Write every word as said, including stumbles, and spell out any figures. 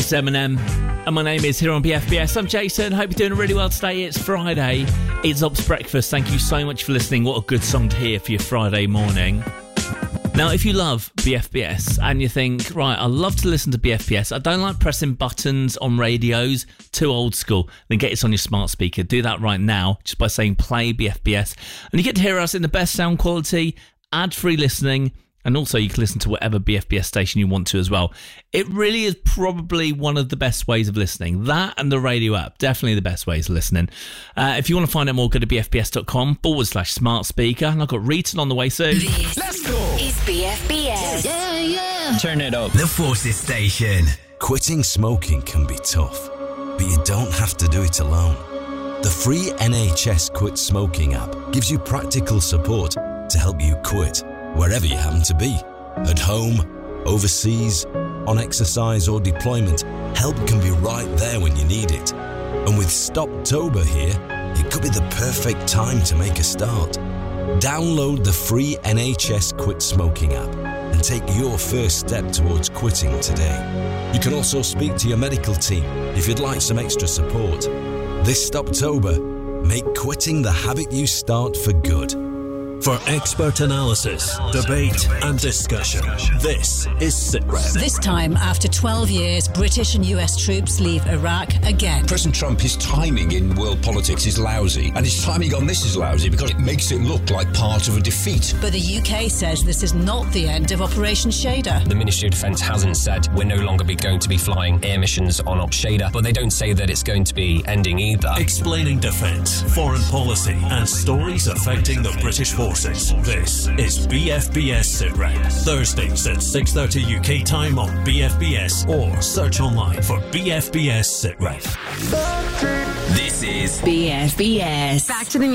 It's Eminem, and my name is here on B F B S. I'm Jason. Hope you're doing really well today. It's Friday. It's Ops Breakfast. Thank you so much for listening. What a good song to hear for your Friday morning. Now, if you love B F B S and you think, right, I love to listen to B F B S, I don't like pressing buttons on radios, too old school, then get it on your smart speaker. Do that right now just by saying play B F B S. And you get to hear us in the best sound quality, ad-free listening, and also you can listen to whatever B F B S station you want to as well. It really is probably one of the best ways of listening. That and the radio app, definitely the best ways of listening. Uh, if you want to find out more, go to bfbs.com forward slash smart speaker. And I've got Reeton on the way soon. This Let's go. is B F B S. Yeah, yeah. Turn it up. The Forces Station. Quitting smoking can be tough, but you don't have to do it alone. The free N H S Quit Smoking app gives you practical support to help you quit wherever you happen to be. At home, overseas, on exercise or deployment, help can be right there when you need it. And with Stoptober here, it could be the perfect time to make a start. Download the free N H S Quit Smoking app and take your first step towards quitting today. You can also speak to your medical team if you'd like some extra support. This Stoptober, make quitting the habit you start for good. For expert analysis, debate and discussion, this is SitRep. This time, after twelve years, British and U S troops leave Iraq again. President Trump, his timing in world politics is lousy, and his timing on this is lousy because it makes it look like part of a defeat. But the U K says this is not the end of Operation Shader. The Ministry of Defence hasn't said we're no longer be going to be flying air missions on Op Shader, but they don't say that it's going to be ending either. Explaining defence, foreign policy and stories affecting the British forces. This is B F B S SitRep. Thursdays at six thirty U K time on B F B S or search online for B F B S SitRep. This is B F B S. Back to the